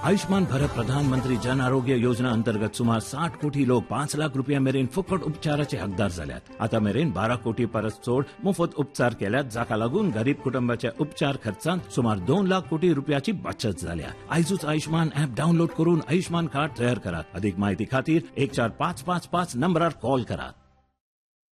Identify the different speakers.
Speaker 1: आयुष्मान भारत प्रधानमंत्री जन आरोग्य योजना अंतर्गत सुमार 60 कोटी लोक 5 लाख रुपया मेरेन फुकट उपचाराचे हकदार झाल्यात. आता मेरेन 12 कोटी परस चोड मोफत उपचार केल्यात, जाका लागून गरीब कुटुंबाच्या उपचार खर्चात सुमार 2 लाख कोटी रुपयाची बचत झाल्या. आयजूच आयुष्मान ॲप डाउनलोड करून आयुष्मान कार्ड तयार करा. अधिक माहिती खातीर 14555 नंबरार कॉल करा.